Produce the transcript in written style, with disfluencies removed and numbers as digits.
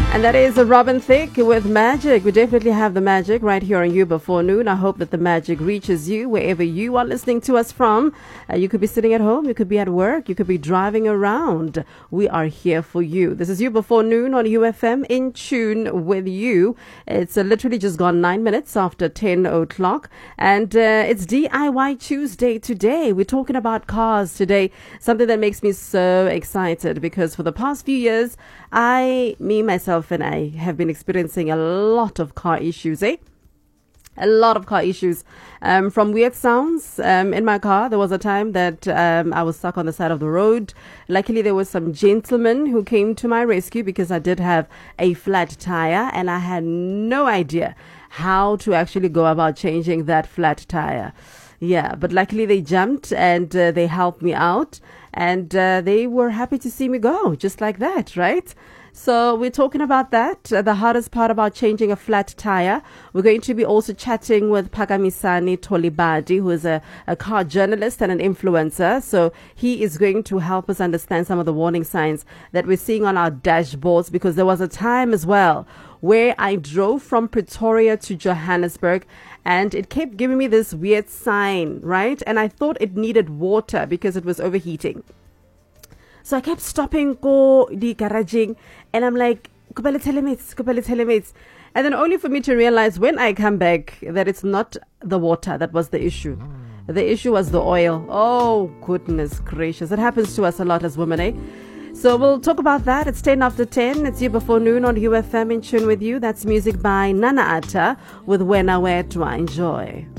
And that is Robin Thicke with Magic. We definitely have the magic right here on You Before Noon. I hope that the magic reaches you wherever you are listening to us from. You could be sitting at home, you could be at work, you could be driving around. We are here for you. This is You Before Noon on UFM, in tune with you. It's literally just gone 9 minutes after 10 o'clock. And it's DIY Tuesday today. We're talking about cars today, something that makes me so excited because for the past few years, myself and I have been experiencing a lot of car issues, A lot of car issues, from weird sounds in my car. There was a time that I was stuck on the side of the road. Luckily, there was some gentlemen who came to my rescue because I did have a flat tire and I had no idea how to actually go about changing that flat tire. Yeah, but luckily they jumped and they helped me out and they were happy to see me go, just like that, right? So we're talking about that, the hardest part about changing a flat tire. We're going to be also chatting with Phakamisani Tolibadi, who is a car journalist and an influencer. So he is going to help us understand some of the warning signs that we're seeing on our dashboards, because there was a time as well where I drove from Pretoria to Johannesburg and it kept giving me this weird sign, right? And I thought it needed water because it was overheating. So I kept stopping, go the garaging, and I'm like, Kupele telemates. And then only for me to realize when I come back that it's not the water that was the issue. The issue was the oil. Oh, goodness gracious. It happens to us a lot as women, eh? So we'll talk about that. It's 10 after 10. It's You Before Noon on UFM, in tune with you. That's music by Nana Atta with Wena Wetwa. Enjoy.